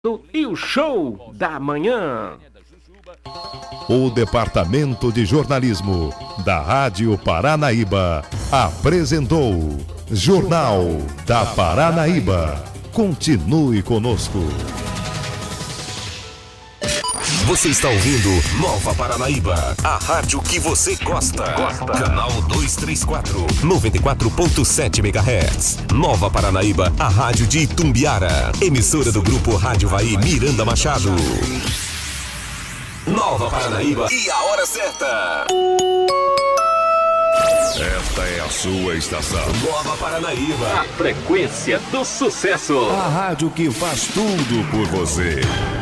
E o show da manhã. O Departamento de Jornalismo da Rádio Paranaíba apresentou Jornal da Paranaíba. Continue conosco. Você está ouvindo Nova Paranaíba, a rádio que você gosta. Canal 234, 94.7 MHz. Nova Paranaíba, a rádio de Itumbiara. Emissora do grupo Rádio Vai Miranda Machado. Nova Paranaíba e a hora certa. Esta é a sua estação. Nova Paranaíba. A frequência do sucesso. A rádio que faz tudo por você.